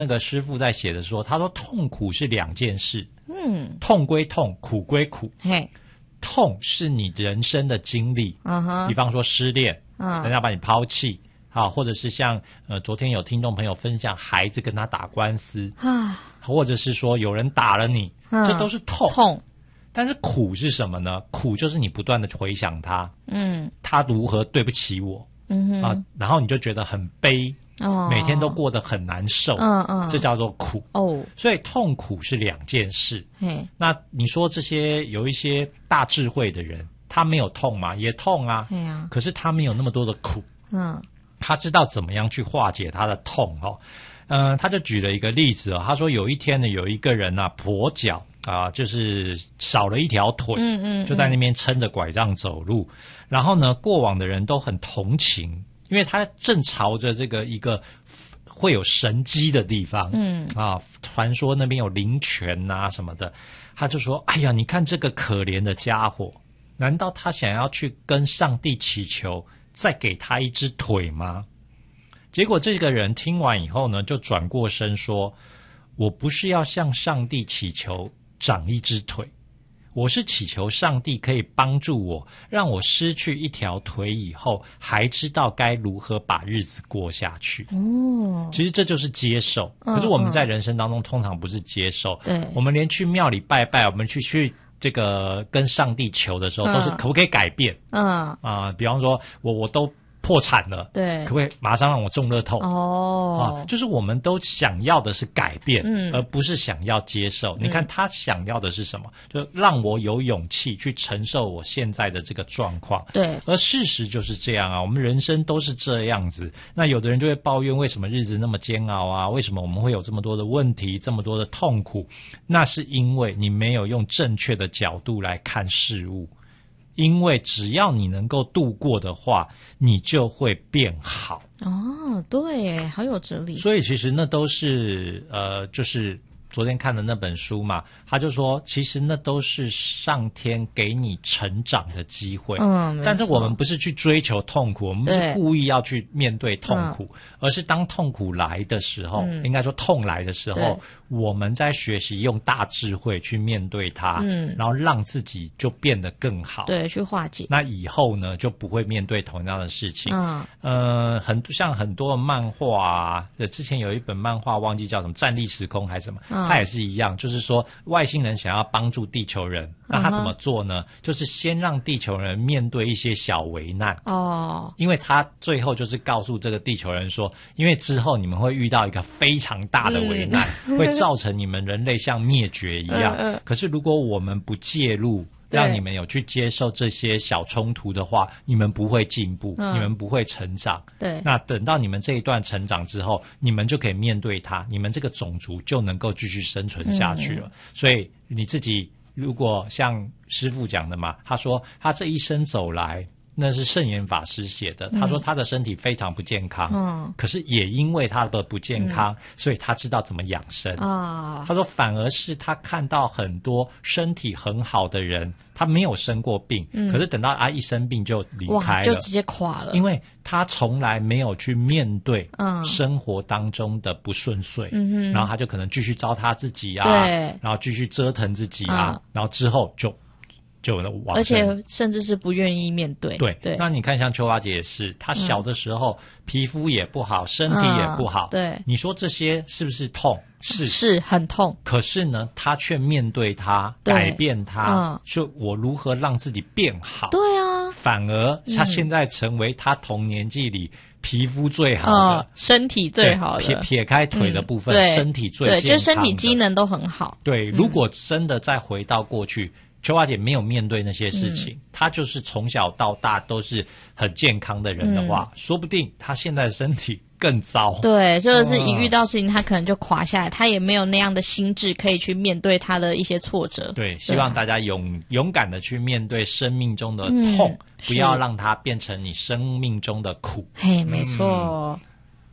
那个师父在写的说，他说痛苦是两件事，痛归痛，苦归苦。 嘿， 痛是你人生的经历，比方说失恋，人家把你抛弃，好，或者是像昨天有听众朋友分享孩子跟他打官司啊，或者是说有人打了你，这都是痛。但是苦是什么呢？苦就是你不断的回想他，他如何对不起我，然后你就觉得很悲。每天都过得很难受，这叫做苦。所以痛苦是两件事。那你说这些有一些大智慧的人，他没有痛吗？也痛啊。可是他没有那么多的苦。他知道怎么样去化解他的痛他就举了一个例子他说有一天呢，有一个人跛脚就是少了一条腿，就在那边撑着拐杖走路。然后呢，过往的人都很同情。因为他正朝着这个一个会有神迹的地方，传说那边有灵泉什么的，他就说：“哎呀，你看这个可怜的家伙，难道他想要去跟上帝祈求，再给他一只腿吗？”结果这个人听完以后呢，就转过身说：“我不是要向上帝祈求长一只腿。”我是祈求上帝可以帮助我，让我失去一条腿以后，还知道该如何把日子过下去。其实这就是接受。可是我们在人生当中通常不是接受，我们连去庙里拜拜，我们去这个跟上帝求的时候，都是可不可以改变？比方说我都破产了，可不可以马上让我中乐透？就是我们都想要的是改变，而不是想要接受。你看他想要的是什么？就让我有勇气去承受我现在的这个状况。而事实就是这样我们人生都是这样子。那有的人就会抱怨为什么日子那么煎熬为什么我们会有这么多的问题，这么多的痛苦？那是因为你没有用正确的角度来看事物。因为只要你能够度过的话，你就会变好。 对耶，好有哲理。 所以其实那都是就是昨天看的那本书嘛，他就说其实那都是上天给你成长的机会。但是我们不是去追求痛苦，我们不是故意要去面对痛苦，而是当痛苦来的时候，应该说痛来的时候，我们在学习用大智慧去面对它，然后让自己就变得更好， 去化解。那以后呢就不会面对同样的事情。像很多漫画之前有一本漫画忘记叫什么站立时空还是什么，它也是一样，就是说外星人想要帮助地球人，那他怎么做呢？就是先让地球人面对一些小危难因为他最后就是告诉这个地球人说，因为之后你们会遇到一个非常大的危难，会造成你们人类像灭绝一样。可是如果我们不介入，让你们有去接受这些小冲突的话，你们不会进步，你们不会成长。那等到你们这一段成长之后，你们就可以面对它，你们这个种族就能够继续生存下去了。所以你自己如果像师父讲的嘛，他说他这一生走来，那是圣严法师写的，他说他的身体非常不健康，可是也因为他的不健康，所以他知道怎么养生他说反而是他看到很多身体很好的人，他没有生过病，可是等到他一生病就离开了， 就直接垮了， 因为他从来没有去面对生活当中的不顺遂，然后他就可能继续糟蹋自己然后继续折腾自己然后之后就往生， 而且甚至是不愿意面对。 对，那你看像秋花姐也是，她小的时候皮肤也不好，身体也不好，你说这些是不是痛？ 是很痛。 可是呢，她却面对它，改变它，就我如何让自己变好。反而她现在成为她同年纪里皮肤最好的， 身体最好的， 撇开腿的部分，身体最健康的， 就身体机能都很好。 如果真的再回到过去，秋花姐没有面对那些事情，她就是从小到大都是很健康的人的话，说不定她现在的身体更糟。 就是一遇到事情她可能就垮下来，她也没有那样的心智可以去面对她的一些挫折。 希望大家勇敢的去面对生命中的痛，不要让它变成你生命中的苦。 没错。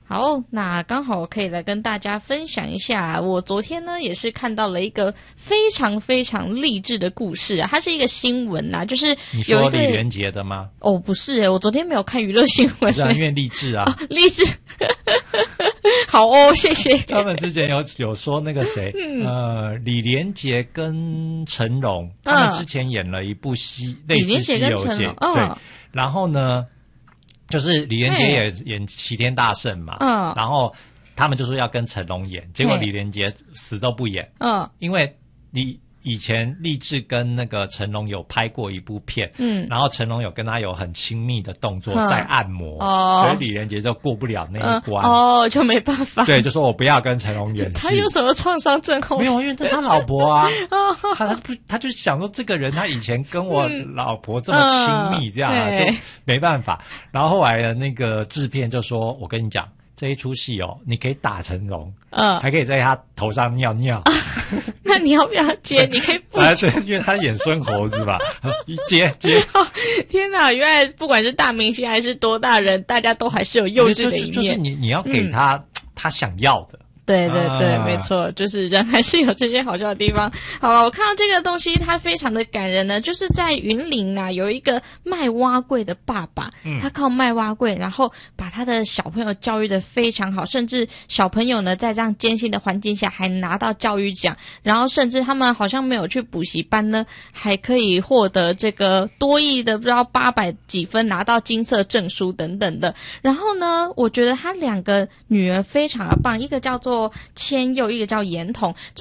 好，那刚好可以来跟大家分享一下，我昨天呢也是看到了一个非常非常励志的故事啊，它是一个新闻啊，就是你说李连杰的吗？ 哦，不是我昨天没有看娱乐新闻， 是因为励志啊， 励志。好哦，谢谢。 他们之前有说那个谁，李连杰跟成龙，他们之前演了一部类似《西游记》，对，然后呢，就是李连杰也演齐天大圣嘛，然后他们就说要跟成龙演，结果李连杰死都不演，因为以前励志跟那个成龙有拍过一部片，然后成龙有跟他有很亲密的动作在按摩，所以李连杰就过不了那一关， 就没办法， 对，就说我不要跟成龙演戏。 他有什么创伤症候？ 没有，因为这是他老婆啊，他就想说这个人他以前跟我老婆这么亲密，这样就没办法。然后后来的那个制片就说，我跟你讲。这一出戏你可以打成龙，还可以在他头上尿尿。 那你要不要接？你可以不接，因为他演孙猴子吧，接。 天哪！原来不管是大明星还是多大人，大家都还是有幼稚的一面。 就是你要给他他想要的。 对对对，没错，就是人还是有这些好笑的地方。好了，我看到这个东西，它非常的感人呢。就是在云林啊，有一个卖蛙柜的爸爸，他靠卖蛙柜，然后把他的小朋友教育得非常好，甚至小朋友呢，在这样艰辛的环境下还拿到教育奖，然后甚至他们好像没有去补习班呢，还可以获得这个多益的不知道800几分，拿到金色证书等等的。然后呢，我觉得他2个女儿非常的棒，一个叫做千佑，一个叫严童。这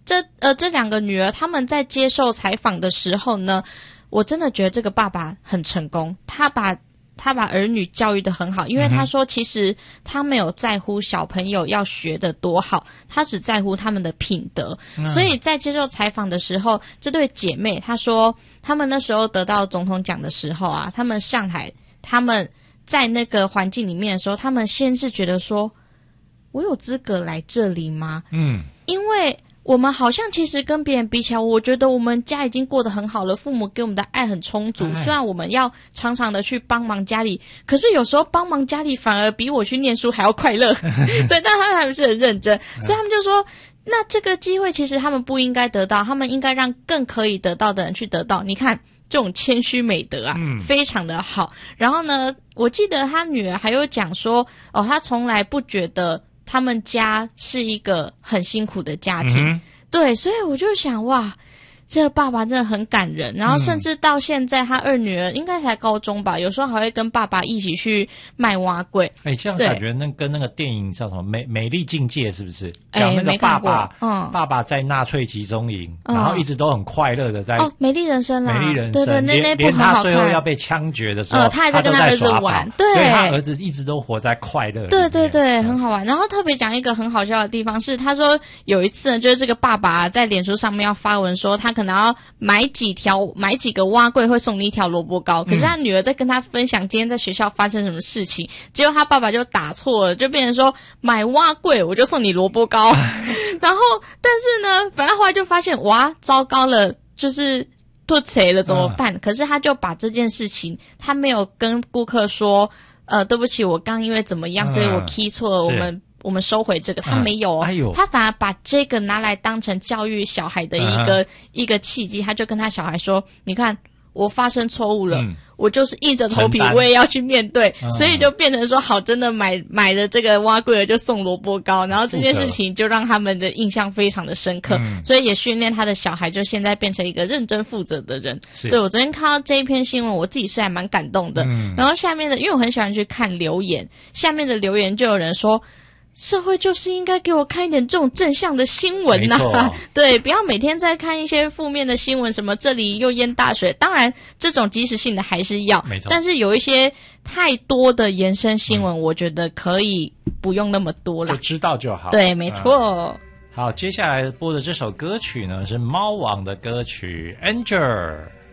2个女儿，他们在接受采访的时候呢，我真的觉得这个爸爸很成功，他把儿女教育得很好，因为他说其实他没有在乎小朋友要学得多好，他只在乎他们的品德。所以在接受采访的时候，这对姐妹她说，他们那时候得到总统奖的时候啊，他们上台，他们在那个环境里面的时候，他们先是觉得说，我有资格来这里吗？因为我们好像其实跟别人比起来，我觉得我们家已经过得很好了，父母给我们的爱很充足。虽然我们要常常的去帮忙家里，可是有时候帮忙家里反而比我去念书还要快乐。对，但他们还不是很认真，所以他们就说，那这个机会其实他们不应该得到，他们应该让更可以得到的人去得到。你看这种谦虚美德啊，非常的好。然后呢，我记得他女儿还有讲说，他从来不觉得他们家是一个很辛苦的家庭，对，所以我就想，哇，这个爸爸真的很感人。然后甚至到现在，他2女儿应该才高中吧，有时候还会跟爸爸一起去卖蛙柜。这样感觉跟那个电影叫什么美丽境界是不是？讲那个爸爸在纳粹集中营，然后一直都很快乐的在美丽人生啦， 美丽人生， 对，那部很好看。 连他最后要被枪决的时候， 他还在跟他儿子玩，对， 所以他儿子一直都活在快乐里面。 对，很好玩。然后特别讲一个很好笑的地方是，他说有一次呢，就是这个爸爸在脸书上面要发文说，他可能要买几个蛙柜会送你1条萝卜糕，可是他女儿在跟他分享今天在学校发生什么事情，结果他爸爸就打错了，就变成说买蛙柜我就送你萝卜糕。然后但是呢，反正后来就发现，哇，糟糕了，就是脱贼了怎么办？可是他就把这件事情，他没有跟顾客说，对不起，我刚因为怎么样，所以我 key 错了，我们收回这个，他没有他反而把这个拿来当成教育小孩的一个契机，他就跟他小孩说，你看我发生错误了，我就是硬着头皮我也要去面对，所以就变成说好，真的买了这个蛙柜了就送萝卜糕，然后这件事情就让他们的印象非常的深刻，所以也训练他的小孩就现在变成一个认真负责的人。对，我昨天看到这一篇新闻，我自己是还蛮感动的。然后下面的，因为我很喜欢去看留言，下面的留言就有人说，社会就是应该给我看一点这种正向的新闻对，不要每天在看一些负面的新闻，什么这里又淹大水，当然这种及时性的还是要，但是有一些太多的延伸新闻，我觉得可以不用那么多啦， 就知道就好。 对，没错。 好，接下来播的这首歌曲呢是猫王的歌曲 Angel。